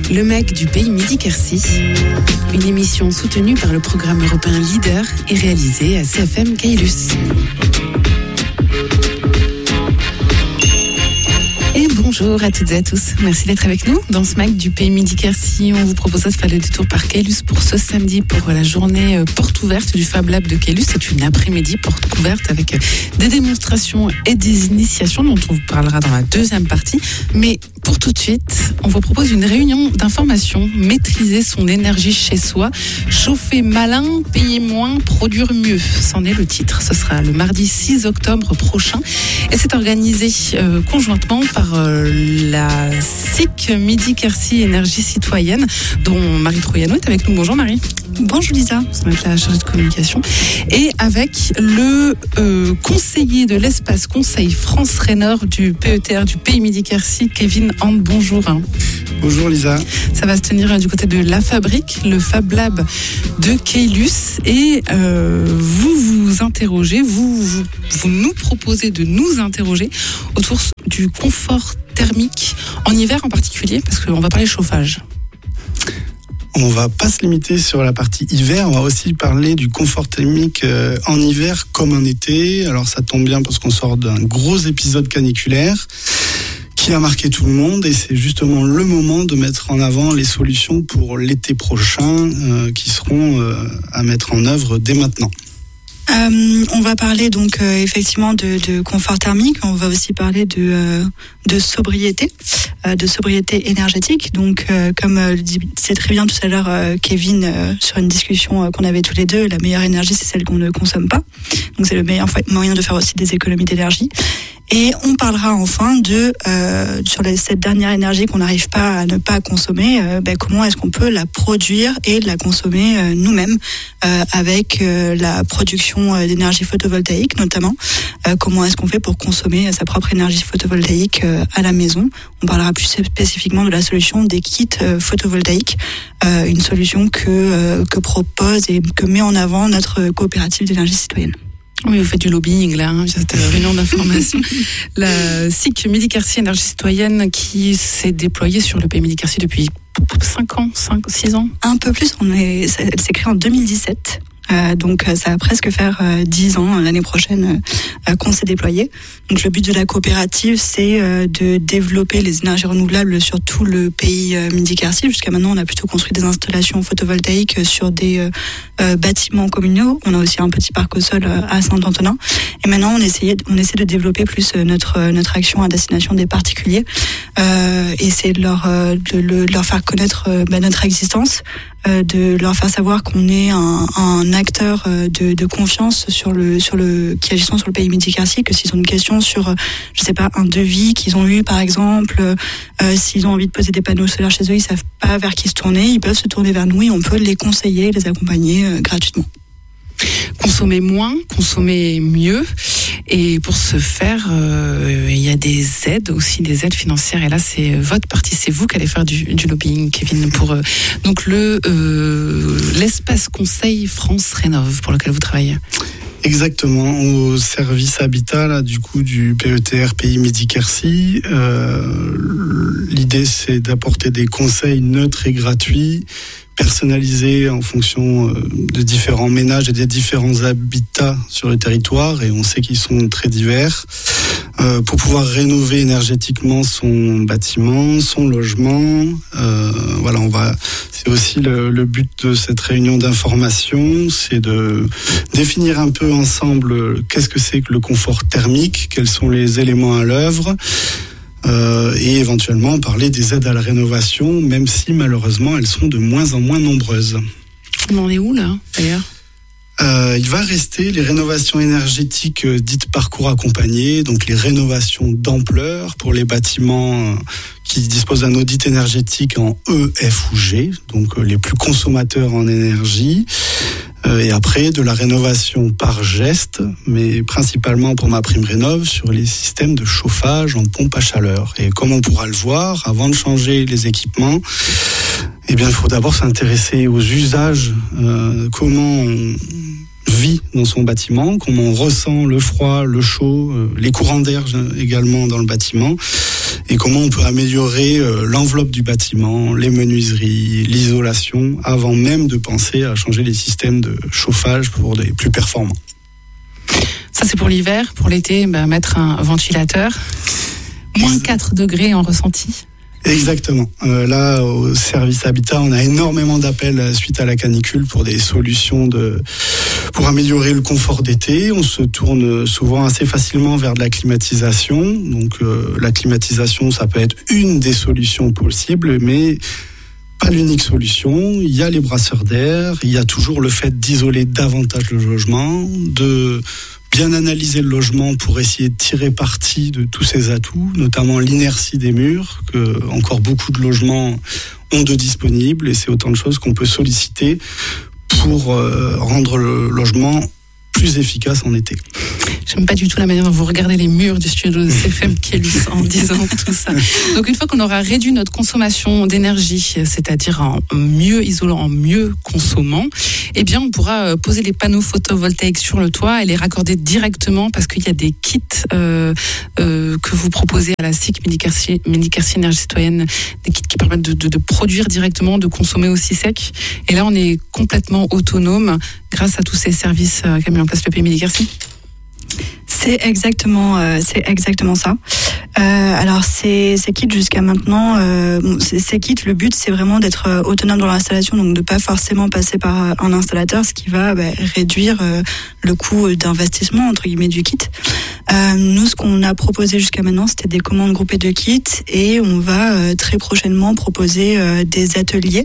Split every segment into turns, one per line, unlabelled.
Le MAC du Pays Midi-Quercy, une émission soutenue par le programme européen Leader et réalisée à CFM Caylus. Et bonjour à toutes et à tous. Merci d'être avec nous. Dans ce MAC du Pays Midi-Quercy, on vous propose de faire le détour par Caylus pour ce samedi pour la journée porte ouverte du Fab Lab de Caylus. C'est une après-midi porte ouverte avec des démonstrations et des initiations dont on vous parlera dans la deuxième partie. Mais pour tout de suite, on vous propose une réunion d'information. Maîtriser son énergie chez soi, chauffer malin, payer moins, produire mieux. C'en est le titre. Ce sera le mardi 6 octobre prochain et c'est organisé conjointement par la SIC Midi-Quercy Énergie Citoyenne, dont Marie Troiano est avec nous. Bonjour Marie.
Bonjour Lisa.
Ça va être la chargée de communication. Et avec le conseiller de l'espace conseil France Rénov du PETR du Pays Midi-Quercy, Kevin Hand. Bonjour.
Bonjour Lisa.
Ça va se tenir du côté de La Fabrique, le Fab Lab de Caylus. Et vous interrogez, vous nous proposez de nous interroger autour du confort thermique en hiver en particulier, parce qu'on va parler chauffage.
On va pas se limiter sur la partie hiver, on va aussi parler du confort thermique en hiver comme en été. Alors ça tombe bien parce qu'on sort d'un gros épisode caniculaire qui a marqué tout le monde et c'est justement le moment de mettre en avant les solutions pour l'été prochain qui seront à mettre en œuvre dès maintenant.
On va parler donc effectivement de confort thermique, on va aussi parler de sobriété énergétique. Donc comme le disait très bien tout à l'heure Kevin sur une discussion qu'on avait tous les deux, la meilleure énergie c'est celle qu'on ne consomme pas. Donc c'est le meilleur moyen de faire aussi des économies d'énergie. Et on parlera enfin sur cette dernière énergie qu'on n'arrive pas à ne pas consommer, comment est-ce qu'on peut la produire et la consommer nous-mêmes avec la production d'énergie photovoltaïque notamment. Comment est-ce qu'on fait pour consommer sa propre énergie photovoltaïque à la maison. On parlera plus spécifiquement de la solution des kits photovoltaïques, une solution que propose et que met en avant notre coopérative d'énergie citoyenne.
Oui, vous faites du lobbying là, cette réunion d'information. La SIC Midi-Quercy Énergie Citoyenne qui s'est déployée sur le Pays Midi-Quercy depuis 6 ans.
Un peu plus, elle s'est créée en 2017. Donc ça va presque faire 10 ans l'année prochaine qu'on s'est déployé. Donc le but de la coopérative c'est de développer les énergies renouvelables sur tout le pays Midi-Quercy. Jusqu'à maintenant on a plutôt construit des installations photovoltaïques sur des bâtiments communaux. On a aussi un petit parc au sol à Saint-Antonin. Et maintenant on essaie de développer plus notre action à destination des particuliers. Essayer de leur faire connaître notre existence. De leur faire savoir qu'on est un acteur de confiance qui agissant sur le Pays Midi-Quercy, que s'ils ont une question sur, je sais pas, un devis qu'ils ont eu par exemple, s'ils ont envie de poser des panneaux solaires chez eux, ils savent pas vers qui se tourner, ils peuvent se tourner vers nous et on peut les conseiller, les accompagner gratuitement.
Consommer moins, consommer mieux. Et pour ce faire, il y a des aides aussi, des aides financières. Et là, c'est votre partie, c'est vous qui allez faire du lobbying, Kevin, pour donc l'espace conseil France Rénov pour lequel vous travaillez.
Exactement, au service habitat là, du PETR Pays Midi-Quercy. L'idée c'est d'apporter des conseils neutres et gratuits, personnalisés en fonction de différents ménages et des différents habitats sur le territoire, et on sait qu'ils sont très divers, pour pouvoir rénover énergétiquement son bâtiment, son logement. C'est aussi le but de cette réunion d'information, c'est de définir un peu ensemble qu'est-ce que c'est que le confort thermique, quels sont les éléments à l'œuvre, et éventuellement parler des aides à la rénovation, même si malheureusement elles sont de moins en moins nombreuses.
On en est où là d'ailleurs ?
Il va rester les rénovations énergétiques dites parcours accompagné, donc les rénovations d'ampleur pour les bâtiments qui disposent d'un audit énergétique en E, F ou G, donc les plus consommateurs en énergie. Et après, de la rénovation par geste, mais principalement pour MaPrimeRénov' sur les systèmes de chauffage en pompe à chaleur. Et comme on pourra le voir, avant de changer les équipements, il faut d'abord s'intéresser aux usages, comment on vit dans son bâtiment, comment on ressent le froid, le chaud, les courants d'air également dans le bâtiment. et comment on peut améliorer l'enveloppe du bâtiment, les menuiseries, l'isolation, avant même de penser à changer les systèmes de chauffage pour des plus performants.
Ça, c'est pour l'hiver. Pour l'été, mettre un ventilateur. Moins 4 degrés en ressenti.
Exactement. Là, au service Habitat, on a énormément d'appels suite à la canicule pour des solutions pour améliorer le confort d'été. On se tourne souvent assez facilement vers de la climatisation. Donc, la climatisation, ça peut être une des solutions possibles, mais pas l'unique solution. Il y a les brasseurs d'air. Il y a toujours le fait d'isoler davantage le logement, de bien analyser le logement pour essayer de tirer parti de tous ses atouts, notamment l'inertie des murs, que encore beaucoup de logements ont de disponibles, et c'est autant de choses qu'on peut solliciter pour rendre le logement plus efficace en été.
J'aime pas du tout la manière dont vous regardez les murs du studio de CFM Kélus en disant tout ça. Donc une fois qu'on aura réduit notre consommation d'énergie, c'est-à-dire en mieux isolant, en mieux consommant, eh bien on pourra poser des panneaux photovoltaïques sur le toit et les raccorder directement, parce qu'il y a des kits que vous proposez à la SIC Medi-Quercy Énergie Citoyenne, des kits qui permettent de produire directement, de consommer aussi sec. Et là on est complètement autonome grâce à tous ces services qu'a mis en place le pays Medi-Quercy.
C'est exactement ça. Alors ces kits jusqu'à maintenant, ces kits, le but c'est vraiment d'être autonome dans l'installation, donc de pas forcément passer par un installateur, ce qui va réduire le coût d'investissement entre guillemets du kit. Nous, ce qu'on a proposé jusqu'à maintenant, c'était des commandes groupées de kits, et on va très prochainement proposer des ateliers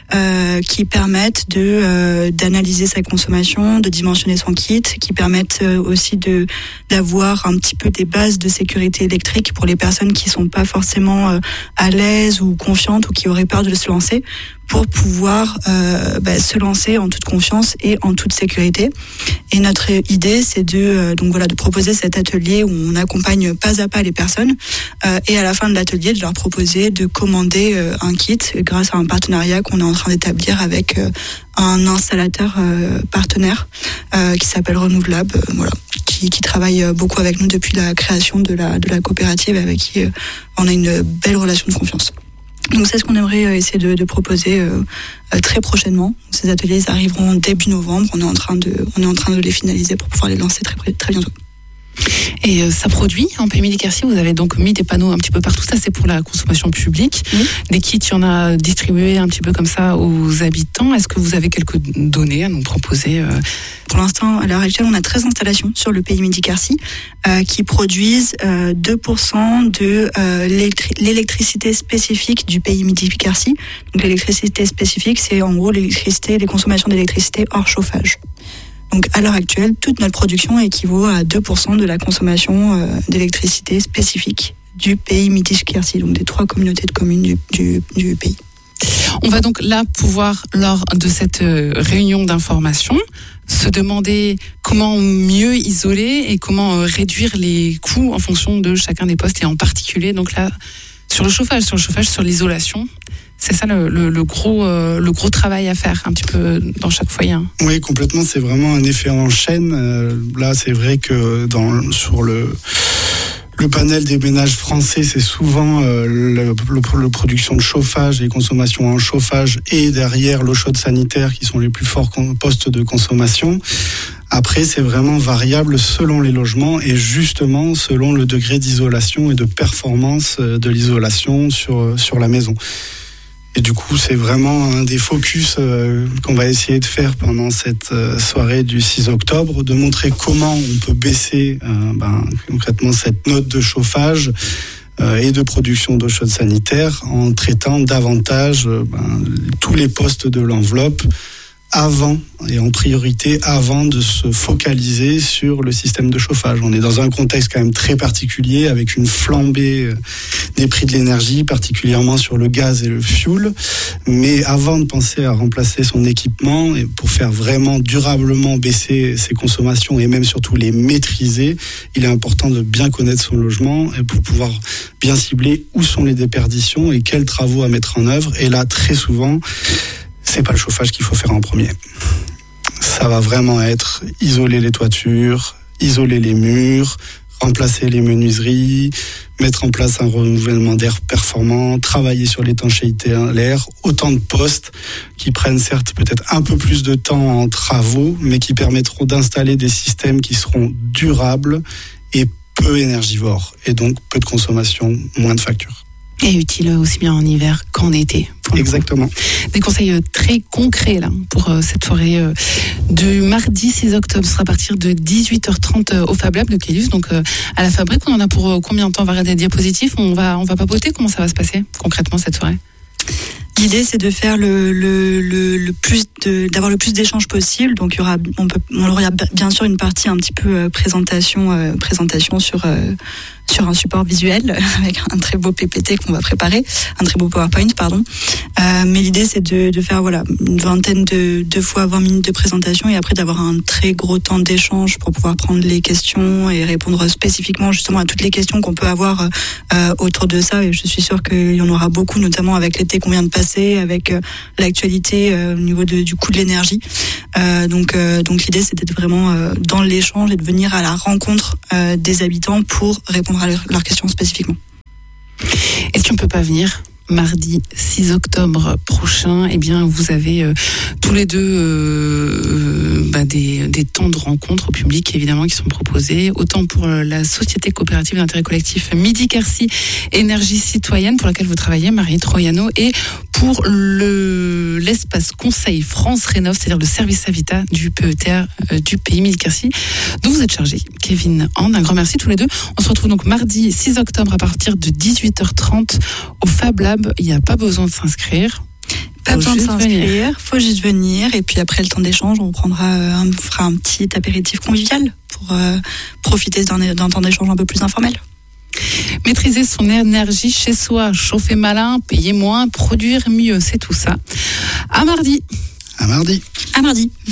qui permettent d'analyser sa consommation, de dimensionner son kit, qui permettent aussi d'avoir un petit peu des bases de sécurité électrique pour les personnes qui sont pas forcément à l'aise ou confiantes, ou qui auraient peur de se lancer, pour pouvoir se lancer en toute confiance et en toute sécurité. Et notre idée, c'est de proposer cet atelier où on accompagne pas à pas les personnes, et à la fin de l'atelier, de leur proposer de commander un kit grâce à un partenariat qu'on est en train d'établir avec un installateur partenaire qui s'appelle Renouvelable, qui travaille beaucoup avec nous depuis la création de la coopérative, avec qui on a une belle relation de confiance. Donc c'est ce qu'on aimerait essayer de proposer très prochainement. Ces ateliers arriveront début novembre. On est en train de les finaliser pour pouvoir les lancer très bientôt.
Et ça produit en pays Medi-Quercy. Vous avez donc mis des panneaux un petit peu partout. Ça, c'est pour la consommation publique. Oui. Des kits, il y en a distribués un petit peu comme ça aux habitants. Est-ce que vous avez quelques données à nous proposer?
Pour l'instant, à l'heure actuelle, on a 13 installations sur le pays Medi-Quercy qui produisent 2% de l'électricité spécifique du pays Medi-Quercy. Donc l'électricité spécifique, c'est en gros les consommations d'électricité hors chauffage. Donc à l'heure actuelle, toute notre production équivaut à 2% de la consommation d'électricité spécifique du pays Medi-Quercy, donc des 3 communautés de communes du pays.
On va donc là pouvoir, lors de cette réunion d'information, se demander comment mieux isoler et comment réduire les coûts en fonction de chacun des postes, et en particulier donc là sur le chauffage, sur l'isolation. C'est ça le gros travail à faire un petit peu dans chaque foyer.
Oui, complètement. C'est vraiment un effet en chaîne. Là, c'est vrai que sur le panel des ménages français, c'est souvent la production de chauffage, les consommations en chauffage, et derrière l'eau chaude sanitaire qui sont les plus forts postes de consommation. Après, c'est vraiment variable selon les logements, et justement selon le degré d'isolation et de performance de l'isolation sur la maison. Et du coup, c'est vraiment un des focus qu'on va essayer de faire pendant cette soirée du 6 octobre, de montrer comment on peut baisser concrètement cette note de chauffage et de production d'eau chaude sanitaire en traitant davantage tous les postes de l'enveloppe avant, et en priorité avant de se focaliser sur le système de chauffage. On est dans un contexte quand même très particulier, avec une flambée des prix de l'énergie, particulièrement sur le gaz et le fioul. Mais avant de penser à remplacer son équipement, et pour faire vraiment durablement baisser ses consommations et même surtout les maîtriser, il est important de bien connaître son logement, et pour pouvoir bien cibler où sont les déperditions et quels travaux à mettre en œuvre. Et là, très souvent, c'est pas le chauffage qu'il faut faire en premier. Ça va vraiment être isoler les toitures, isoler les murs, remplacer les menuiseries, mettre en place un renouvellement d'air performant, travailler sur l'étanchéité à l'air, autant de postes qui prennent certes peut-être un peu plus de temps en travaux, mais qui permettront d'installer des systèmes qui seront durables et peu énergivores, et donc peu de consommation, moins de factures.
Et utile aussi bien en hiver qu'en été.
Exactement.
Des conseils très concrets là pour cette soirée du mardi 6 octobre. Ce sera à partir de 18h30 au Fab Lab de Caylus, donc à la fabrique. On en a pour combien de temps? On va regarder des diapositifs, on va papoter. Comment ça va se passer concrètement cette soirée?
L'idée, c'est de faire d'avoir le plus d'échanges possible. Donc, on aura bien sûr une partie un petit peu présentation sur un support visuel avec un très beau PPT qu'on va préparer, un très beau PowerPoint, pardon. Mais l'idée, c'est de faire une vingtaine de fois 20 minutes de présentation et après d'avoir un très gros temps d'échange pour pouvoir prendre les questions et répondre spécifiquement justement à toutes les questions qu'on peut avoir autour de ça. Et je suis sûre qu'il y en aura beaucoup, notamment avec l'été qu'on vient de passer, avec l'actualité au niveau du coût de l'énergie. Donc l'idée, c'est d'être vraiment dans l'échange et de venir à la rencontre des habitants pour répondre à leurs questions spécifiquement.
Et si on ne peut pas venir mardi 6 octobre prochain, eh bien vous avez tous les deux des temps de rencontre au public évidemment qui sont proposés, autant pour la société coopérative d'intérêt collectif Midi-Quercy Énergie Citoyenne pour laquelle vous travaillez, Marie Troiano, et pour l'espace Conseil France Rénov', c'est-à-dire le service Habitat du PETR du pays Midi-Quercy, dont vous êtes chargé, Kevin Hand. Un grand merci tous les deux. On se retrouve donc mardi 6 octobre à partir de 18h30 au Fab Lab. Il n'y a pas besoin de s'inscrire.
Pas besoin de s'inscrire, faut juste venir. Et puis après le temps d'échange, on fera un petit apéritif convivial pour profiter d'un temps d'échange un peu plus informel.
Maîtriser son énergie chez soi, chauffer malin, payer moins, produire mieux, c'est tout ça. À mardi.
À mardi.
À mardi.